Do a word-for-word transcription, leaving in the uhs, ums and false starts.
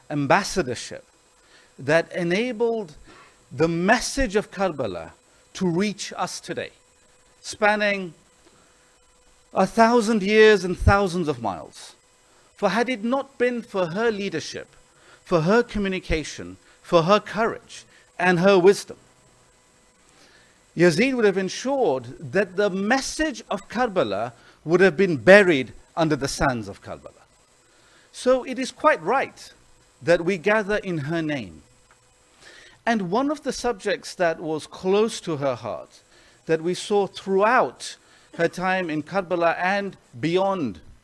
ambassadorship that enabled the message of Karbala to reach us today, spanning a thousand years and thousands of miles. For had it not been for her leadership, for her communication, for her courage and her wisdom, Yazid would have ensured that the message of Karbala would have been buried under the sands of Karbala. So it is quite right that we gather in her name. And one of the subjects that was close to her heart, that we saw throughout her time in Karbala and beyond